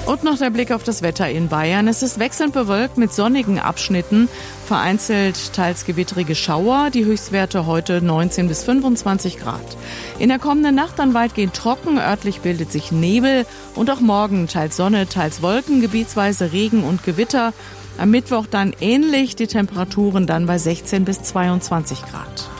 Und noch der Blick auf das Wetter in Bayern. Es ist wechselnd bewölkt mit sonnigen Abschnitten, vereinzelt teils gewittrige Schauer, die Höchstwerte heute 19 bis 25 Grad. In der kommenden Nacht dann weitgehend trocken, örtlich bildet sich Nebel und auch morgen teils Sonne, teils Wolken, gebietsweise Regen und Gewitter. Am Mittwoch dann ähnlich, die Temperaturen dann bei 16 bis 22 Grad.